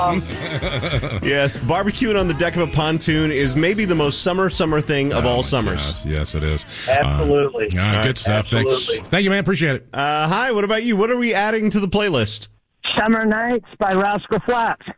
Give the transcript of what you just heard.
Yes, barbecuing on the deck of a pontoon is maybe the most summer thing of all summers. Gosh. Yes, it is. Absolutely. Good stuff. Absolutely. Thank you, man. Appreciate it. Hi, what about you? What are we adding to the playlist? Summer Nights by Rascal Flatts.